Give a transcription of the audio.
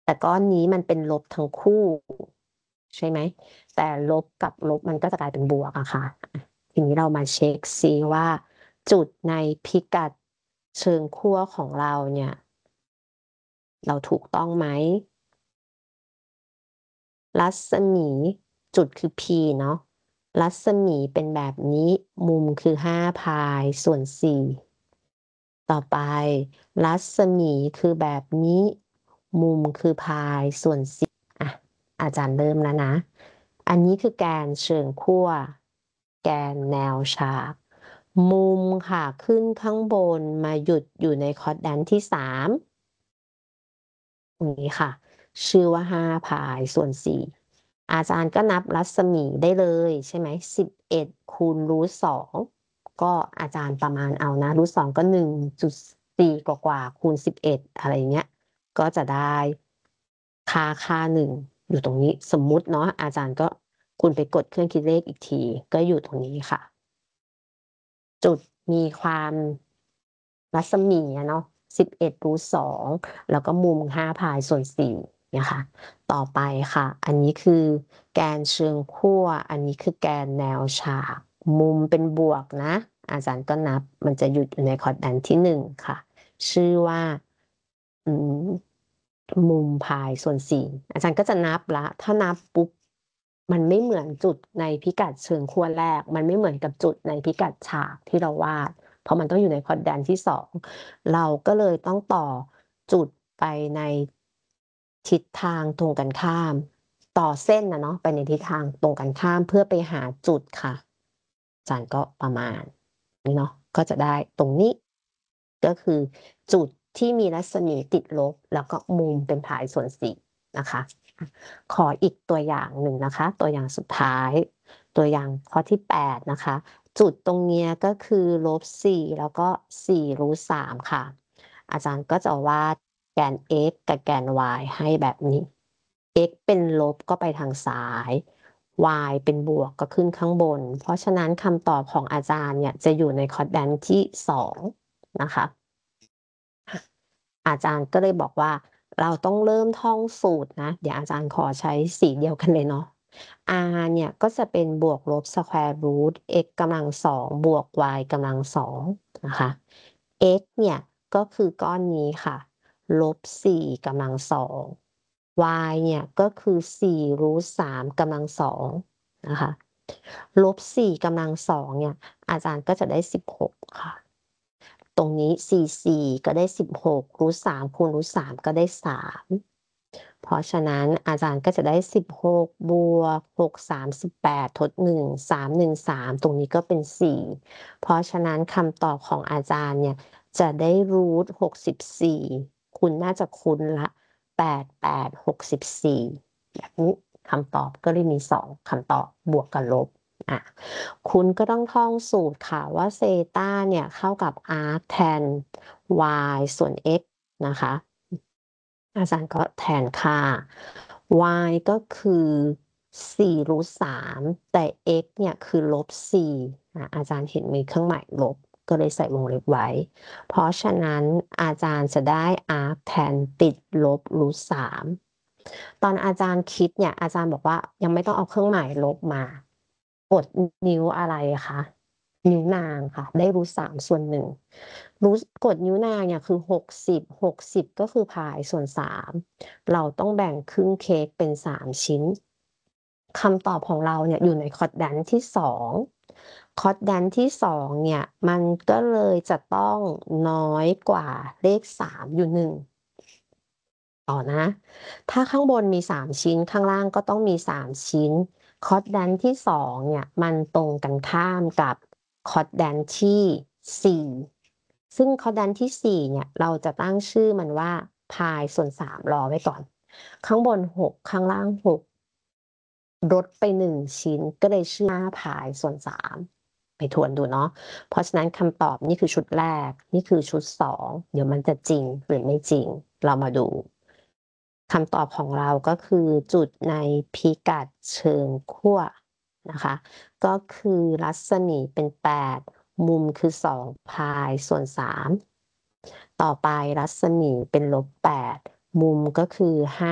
แต่ก้อนนี้มันเป็นลบทั้งคู่ใช่ไหมแต่ลบกับลบมันก็จะกลายเป็นบวกอะค่ะทีนี้เรามาเช็คซิว่าจุดในพิกัดเชิงขั้วของเราเนี่ยเราถูกต้องไหมรัศมีจุดคือ P เนาะรัศมีเป็นแบบนี้มุมคือ5 พายส่วน 4ต่อไปรัศมีคือแบบนี้มุมคือพายส่วน10อ่ะอาจารย์เริ่มแล้วนะอันนี้คือแกนเชิงขั้วแกนแนวฉากมุมค่ะขึ้นข้างบนมาหยุดอยู่ในคอร์ดแดนที่3ตรงนี้ค่ะชื่อว่า5 พายส่วน 4อาจารย์ก็นับรัศมีได้เลยใช่ไหม11คูณรูท2ก็อาจารย์ประมาณเอานะรูท2ก็1.4กว่าคูณ11อะไรเงี้ยก็จะได้ค่า1อยู่ตรงนี้สมมุติเนาะอาจารย์ก็คุณไปกดเครื่องคิดเลขอีกทีก็อยู่ตรงนี้ค่ะจุดมีความรัศมีเนาะ11 รูท 2แล้วก็มุม5 พายส่วน 4นะคะต่อไปค่ะอันนี้คือแกนเชิงขั้วอันนี้คือแกนแนวฉากมุมเป็นบวกนะอาจารย์ก็นับมันจะหยุดอยู่ในคอร์ดแดนที่1ค่ะชื่อว่าอืมมุมพายส่วน 4อาจารย์ก็จะนับละถ้านับปุ๊บมันไม่เหมือนจุดในพิกัดเชิงขั้วแรกมันไม่เหมือนกับจุดในพิกัดฉากที่เราวาดเพราะมันต้องอยู่ในคอร์ดแดนที่2เราก็เลยต้องต่อจุดไปในทิศทางตรงกันข้ามต่อเส้นนะเนาะไปในทิศทางตรงกันข้ามเพื่อไปหาจุดค่ะอาจารย์ก็ประมาณนี้เนาะก็จะได้ตรงนี้ก็คือจุดที่มีรัศมีติดลบแล้วก็มุมเป็นพายส่วน4นะคะขออีกตัวอย่างหนึ่งนะคะตัวอย่างสุดท้ายตัวอย่างข้อที่8นะคะจุดตรงเนี้ยก็คือ-4แล้วก็4 รูท 3ค่ะอาจารย์ก็จะวาดแกน x กับแกน y ให้แบบนี้ x เป็นลบก็ไปทางซ้าย y เป็นบวกก็ขึ้นข้างบน เพราะฉะนั้นคำตอบของอาจารย์เนี่ยจะอยู่ในคอร์ดแดนที่2นะคะอาจารย์ก็เลยบอกว่าเราต้องเริ่มท่องสูตรนะเดี๋ยวอาจารย์ขอใช้สีเดียวกันเลยเนาะ r เนี่ยก็จะเป็นบวกลบสแควร์รูท x กำลัง2บวก y กำลัง2นะคะ x เนี่ยก็คือก้อนนี้ค่ะ-4กำลัง2 y เนี่ยก็คือ4 รูท 3กำลัง2นะคะ-4กำลัง2เนี่ยอาจารย์ก็จะได้16ค่ะตรงนี้4ก็ได้16-3คูณ-3ก็ได้3เพราะฉะนั้นอาจารย์ก็จะได้16บวก6 3 18ทด1 3 1 3ตรงนี้ก็เป็น4เพราะฉะนั้นคำตอบของอาจารย์เนี่ยจะได้64คุณน่าจะคุ้นละ8 8 64แบบนี้คำตอบก็เลยมี2คำตอบบวกกับลบอ่ะคุณก็ต้องท่องสูตรค่ะว่าเซตาเนี่ยเข้ากับ arc tan y ส่วน x นะคะอาจารย์ก็แทนค่า y ก็คือ4 รูท 3แต่ x เนี่ยคือ-4อาจารย์เห็นมีเครื่องหมายลบก็เลยใส่วงเล็บไว้เพราะฉะนั้นอาจารย์จะได้ arc tan ติด-√3ตอนอาจารย์คิดเนี่ยอาจารย์บอกว่ายังไม่ต้องเอาเครื่องหมายลบมากดนิ้วอะไรคะนิ้วนางค่ะได้-3ส่วน1รู้กดนิ้วนางเนี่ยคือ60ก็คือพายส่วน3เราต้องแบ่งครึ่งเค้กเป็น3ชิ้นคำตอบของเราเนี่ยอยู่ในคอร์ดแดนที่2คอร์ดแดนที่2เนี่ยมันก็เลยจะต้องน้อยกว่าเลข3อยู่1ต่อนะถ้าข้างบนมี3ชิ้นข้างล่างก็ต้องมี3ชิ้นคอร์ดแดนที่2เนี่ยมันตรงกันข้ามกับคอร์ดแดนที่4ซึ่งคอร์ดแดนที่4เนี่ยเราจะตั้งชื่อมันว่าพายส่วน3รอไว้ก่อนข้างบน6ข้างล่าง6ลดไป1ชิ้นก็เลยชื่อ5พายส่วน3ไปทวนดูเนาะเพราะฉะนั้นคำตอบนี่คือชุดแรกนี่คือชุด2เดี๋ยวมันจะจริงหรือไม่จริงเรามาดูคำตอบของเราก็คือจุดในพิกัดเชิงขั้วนะคะก็คือรัศมีเป็น8มุมคือ2พายส่วน3ต่อไปรัศมีเป็น-8มุมก็คือ5